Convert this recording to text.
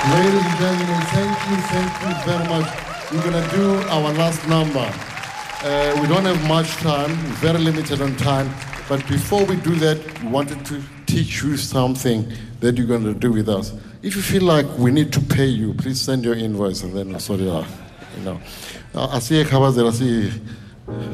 Ladies and gentlemen, thank you very much. We're gonna do our last number. We don't have much time, very limited on time. But before we do that, we wanted to teach you something that you're gonna do with us. If you feel like we need to pay you, please send your invoice and then we'll sort it out. You know.